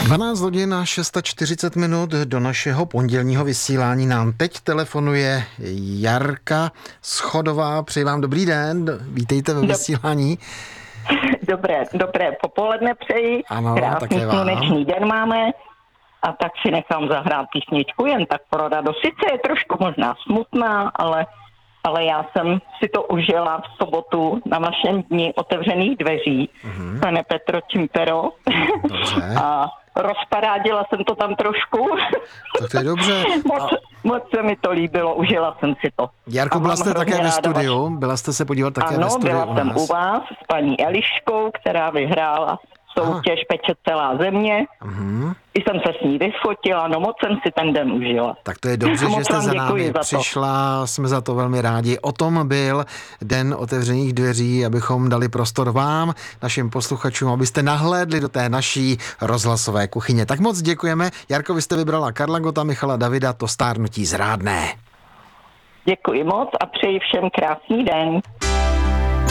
12 hodin a 640 minut do našeho pondělního vysílání nám teď telefonuje Jarka Schodová. Přeji vám dobrý den, vítejte ve vysílání. Dobré popoledne přeji. Ano, krásný také vám. Sluneční den máme a tak si nechám zahrát písničku jen tak pro radost. Sice je trošku možná smutná, ale já jsem si to užila v sobotu na vašem dni otevřených dveří, pane Petro Čimpero. Dobře. A rozparádila jsem to tam trošku. Tak to je dobře. Moc se mi to líbilo, užila jsem si to. Jarko, byla jste také ve studiu? Byla jste se podívat také ve studiu? Ano, byla jsem u vás s paní Eliškou, která vyhrála soutěž Peče celá země. I jsem se s ní vyfotila, moc jsem si ten den užila. Tak to je dobře, že jste za námi přišla, jsme za to velmi rádi. O tom byl Den otevřených dveří, abychom dali prostor vám, našim posluchačům, abyste nahlédli do té naší rozhlasové kuchyně. Tak moc děkujeme. Jarko, vy jste vybrala Karla Gotta, Michala Davida, To stárnutí zrádné. Děkuji moc a přeji všem krásný den.